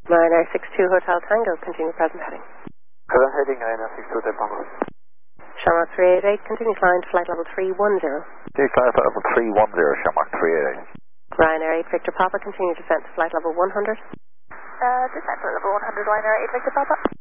Ryanair 62 Hotel Tango, continue present heading. Present heading Ryanair 62 Hotel Tango. Shamrock 388, continue climb to flight level 310. Continue climb to flight level 310, Shamrock 388. Ryanair 8 Victor Papa, continue descent to flight level 100. Descent to level 100, Ryanair 8 Victor Papa.